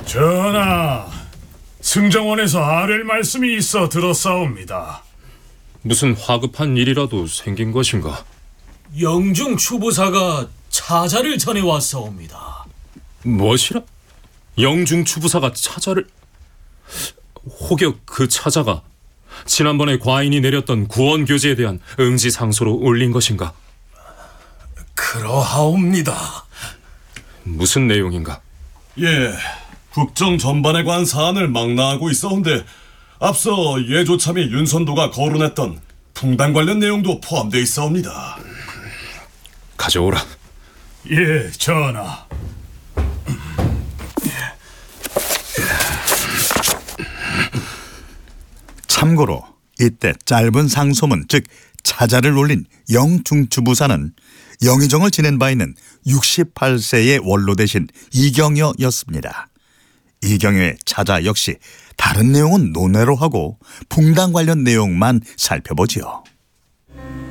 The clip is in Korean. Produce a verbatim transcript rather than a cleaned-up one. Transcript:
전하, 승정원에서 아랠 말씀이 있어 들었사옵니다. 무슨 화급한 일이라도 생긴 것인가? 영중 추부사가 차자를 전해왔사옵니다. 무엇이라? 영중 추부사가 차자를... 혹여 그 차자가 지난번에 과인이 내렸던 구원교지에 대한 응지상소로 올린 것인가? 그러하옵니다. 무슨 내용인가? 예, 국정 전반에 관한 사안을 망라하고 있어온데 앞서 예조차 및 윤선도가 거론했던 풍당 관련 내용도 포함되어 있어옵니다. 가져오라. 예, 전하. 참고로 이때 짧은 상소문, 즉 차자를 올린 영중추부사는 영의정을 지낸 바 있는 육십팔 세의 원로 대신 이경여였습니다. 이경여의 차자 역시 다른 내용은 논외로 하고 풍당 관련 내용만 살펴보지요.